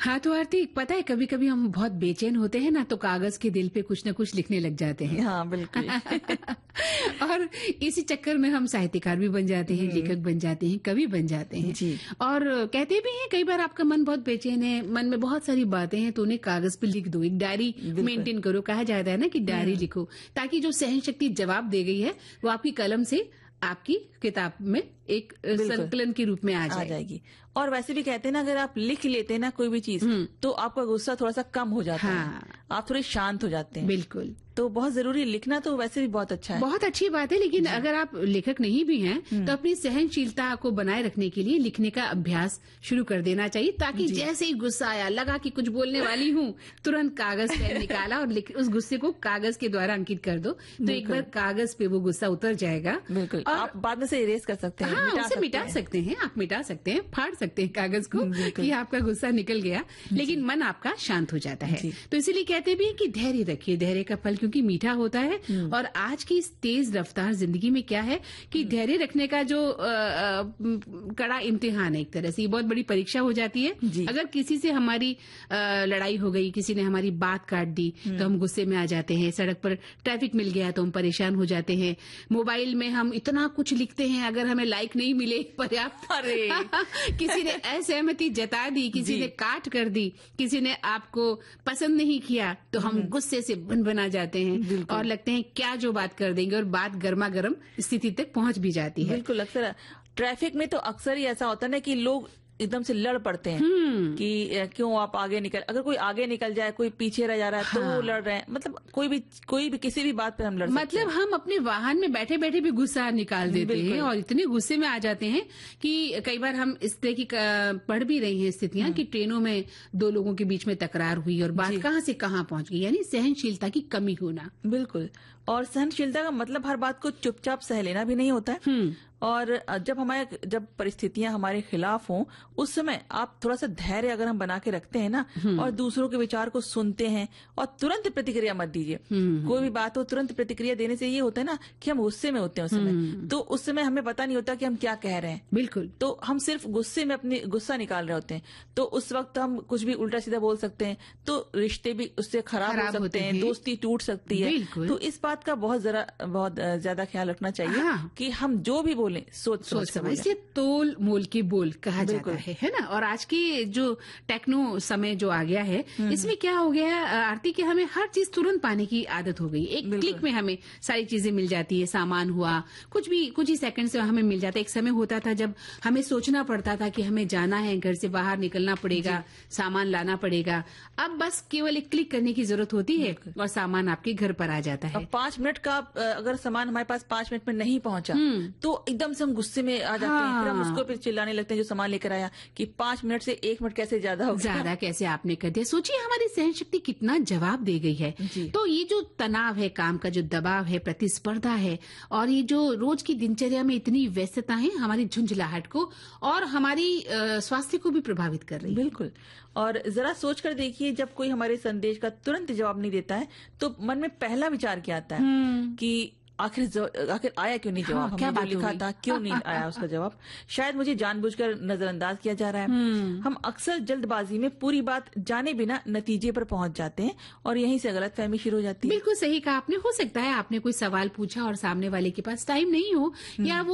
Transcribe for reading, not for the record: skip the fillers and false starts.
हाँ, तो आरती पता है कभी-कभी हम बहुत बेचैन होते हैं ना तो कागज के दिल पे कुछ न कुछ लिखने लग जाते हैं। हाँ, बिल्कुल। और इसी चक्कर में हम साहित्यकार भी बन जाते हैं, लेखक बन जाते हैं, कवि बन जाते हैं। जी। और कहते भी हैं कई बार आपका मन बहुत बेचैन है, मन में बहुत सारी बातें हैं तो उन्हें कागज पे लिख दो, एक डायरी मेंटेन करो। कहा जाता है ना कि डायरी लिखो ताकि जो सहन शक्ति जवाब दे गई है वो आपकी कलम से आपकी किताब में एक संकलन के रूप में आ जाएगी। और वैसे भी कहते हैं ना, अगर आप लिख लेते हैं ना कोई भी चीज तो आपका गुस्सा थोड़ा सा कम हो जाता है, आप थोड़े शांत हो जाते हैं। बिल्कुल। तो बहुत जरूरी, लिखना तो वैसे भी बहुत अच्छा है, बहुत अच्छी बात है। लेकिन अगर आप लेखक नहीं भी हैं तो अपनी सहनशीलता को बनाए रखने के लिए लिखने का अभ्यास शुरू कर देना चाहिए, ताकि जैसे ही गुस्सा आया, लगा कि कुछ बोलने वाली हूँ, तुरंत कागज पेन निकाला और उस गुस्से को कागज के द्वारा अंकित कर दो, तो एक बार कागज पे वो गुस्सा उतर जाएगा। बिल्कुल। और आप बाद में से इरेज कर सकते हैं। हाँ, उसे मिटा सकते हैं, आप मिटा सकते हैं, फाड़ सकते हैं कागज को कि आपका गुस्सा निकल गया, लेकिन मन आपका शांत हो जाता है। तो इसीलिए कहते भी हैं कि धैर्य रखिए, धैर्य का फल क्योंकि मीठा होता है। और आज की इस तेज रफ्तार जिंदगी में क्या है कि धैर्य रखने का जो कड़ा इम्तिहान है, एक तरह से ये बहुत बड़ी परीक्षा हो जाती है। अगर किसी से हमारी लड़ाई हो गई, किसी ने हमारी बात काट दी तो हम गुस्से में आ जाते हैं, सड़क पर ट्रैफिक मिल गया तो हम परेशान हो जाते हैं, मोबाइल में हम इतना कुछ लिखते हैं, अगर हमें लाइक नहीं मिले पर्याप्त, अरे किसी ने असहमति जता दी, किसी ने काट कर दी, किसी ने आपको पसंद नहीं किया तो हम गुस्से से बना जाते हैं और लगते हैं क्या जो बात कर देंगे, और बात गर्मा गर्म स्थिति तक पहुंच भी जाती है। बिल्कुल। अक्सर ट्रैफिक में तो अक्सर ही ऐसा होता है ना कि लोग एकदम से लड़ पड़ते हैं कि क्यों आप आगे निकल, अगर कोई आगे निकल जाए, कोई पीछे रह जा रहा है तो वो लड़ रहे हैं। मतलब कोई भी किसी भी बात पे हम लड़ सकते हैं। मतलब हम अपने वाहन में बैठे बैठे भी गुस्सा निकाल देते हैं और इतने गुस्से में आ जाते हैं कि कई बार हम इस तरह की पढ़ भी रही हैं स्थितियां कि ट्रेनों में दो लोगों के बीच में तकरार हुई और बात कहां से कहां पहुंच गई, यानी सहनशीलता की कमी होना। बिल्कुल। और सहनशीलता का मतलब हर बात को चुपचाप सह लेना भी नहीं होता है। और जब परिस्थितियां हमारे खिलाफ हों, उस समय आप थोड़ा सा धैर्य अगर हम बना के रखते हैं ना और दूसरों के विचार को सुनते हैं और तुरंत प्रतिक्रिया मत दीजिए। कोई भी बात हो तुरंत प्रतिक्रिया देने से ये होता है ना कि हम गुस्से में होते हैं उस समय, तो उस समय हमें पता नहीं होता कि हम क्या कह रहे हैं। बिल्कुल। तो हम सिर्फ गुस्से में अपनी गुस्सा निकाल रहे होते हैं, तो उस वक्त हम कुछ भी उल्टा सीधा बोल सकते हैं, तो रिश्ते भी उससे खराब हो सकते हैं, दोस्ती टूट सकती है। तो इस बात का बहुत ज्यादा ख्याल रखना चाहिए कि हम जो भी बोले सोच समझ। इसलिए तोल मोल के बोल कहा जाता है ना। और आज की जो टेक्नो समय जो आ गया है, इसमें क्या हो गया आरती कि हमें हर चीज तुरंत पाने की आदत हो गई। एक क्लिक में हमें सारी चीजें मिल जाती है, सामान हुआ कुछ ही सेकंड से हमें मिल जाता है। एक समय होता था जब हमें सोचना पड़ता था कि हमें जाना है, घर से बाहर निकलना पड़ेगा, सामान लाना पड़ेगा। अब बस केवल एक क्लिक करने की जरूरत होती है और सामान आपके घर पर आ जाता है। 5 मिनट का अगर सामान हमारे पास 5 मिनट में नहीं पहुंचा तो एकदम से हम गुस्से में आ जाते हैं, फिर हम उसको फिर चिल्लाने लगते हैं जो सामान लेकर आया कि 5 मिनट से 1 मिनट कैसे ज्यादा हो गया, ज्यादा कैसे आपने कर दिया। सोचिए हमारी सहन शक्ति कितना जवाब दे गई है। तो ये जो तनाव है, काम का जो दबाव है, प्रतिस्पर्धा है, और ये जो रोज की दिनचर्या में इतनी व्यस्तता है, हमारी झुंझलाहट को और हमारी स्वास्थ्य को भी प्रभावित कर रही है। बिल्कुल। और जरा सोच कर देखिए, जब कोई हमारे संदेश का तुरंत जवाब नहीं देता है तो मन में पहला विचार क्या आता है कि आखिर आया क्यों नहीं जवाब, क्या हमने जो लिखा था क्यों नहीं आया उसका जवाब, शायद मुझे जानबूझकर नजरअंदाज किया जा रहा है। हम अक्सर जल्दबाजी में पूरी बात जाने बिना नतीजे पर पहुंच जाते हैं और यहीं से गलतफहमी शुरू हो जाती है। बिल्कुल सही कहा आपने। हो सकता है आपने कोई सवाल पूछा और सामने वाले के पास टाइम नहीं हो, या वो